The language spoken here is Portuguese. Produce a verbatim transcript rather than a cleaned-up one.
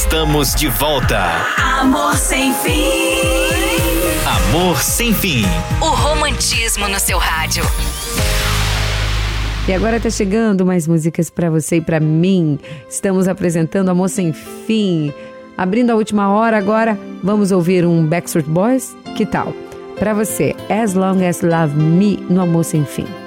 estamos de volta. Amor sem fim. Amor sem fim. O romantismo no seu rádio. E agora tá chegando mais músicas pra você e pra mim. Estamos apresentando Amor Sem Fim. Abrindo a última hora agora, vamos ouvir um Backstreet Boys? Que tal? Pra você, As Long As Love Me, no Amor Sem Fim.